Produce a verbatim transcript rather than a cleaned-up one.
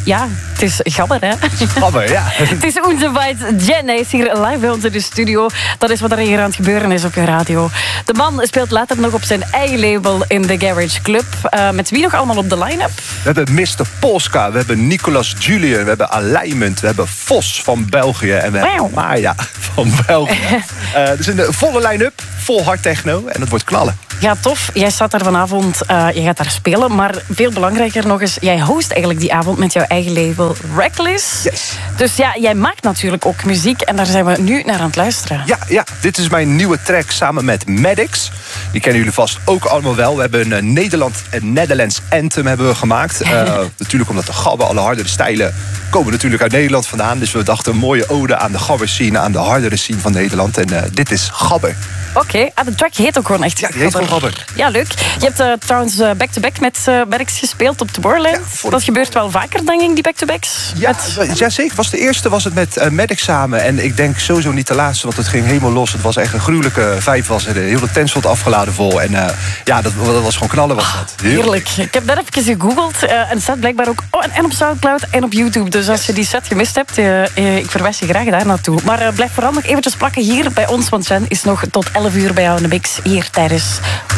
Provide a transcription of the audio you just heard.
ja, het is gabber, hè? Gabber, ja. Het is Unzeweit. Jen, hij is hier live bij ons in de studio. Dat is wat er hier aan het gebeuren is op je radio. De man speelt later nog op zijn eigen label in de Garage Club. Uh, met wie nog allemaal op de line-up? We hebben mister Polska, we hebben Nicolas Julian, we hebben Alignment, we hebben Vos van België en we hebben Maya van België. uh, dus een volle line-up, vol hard techno en het wordt knallen. Ja, tof. Jij staat daar vanavond, uh, je gaat daar spelen. Maar veel belangrijker nog eens, jij host eigenlijk die avond met jouw eigen label Reckless. Yes. Dus ja, jij maakt natuurlijk ook muziek en daar zijn we nu naar aan het luisteren. Ja, ja, dit is mijn nieuwe track samen met Maddox. Die kennen jullie vast ook allemaal wel. We hebben een Nederland, een Netherlands anthem hebben we gemaakt. Uh, natuurlijk omdat de gabber, alle hardere stijlen komen natuurlijk uit Nederland vandaan. Dus we dachten een mooie ode aan de gabber scene, aan de hardere scene van Nederland. En uh, dit is Gabber. Oké, okay. ah, de track heet ook gewoon echt Ja, die heet gewoon Gabber. Ja, leuk. Je hebt uh, trouwens uh, back-to-back met uh, Maddox gespeeld op Tomorrowland. Ja, voor... Dat gebeurt wel vaker, denk ik, die back-to-backs. Ja, met... ja, zeker. Was de eerste was het met uh, Maddox samen. En ik denk sowieso niet de laatste, want het ging helemaal los. Het was echt een gruwelijke vibe. Was er. De hele tent stond afgeladen vol. En uh, ja, dat, dat was gewoon knallen. Was dat. Heel Heerlijk. Ik heb net even gegoogeld. Uh, en het staat blijkbaar ook oh, en op Soundcloud en op YouTube. Dus als je die set gemist hebt, uh, uh, ik verwijs je graag daar naartoe. Maar uh, blijf vooral nog eventjes plakken hier bij ons. Want Jen is nog tot elf uur bij jou in de mix hier tijdens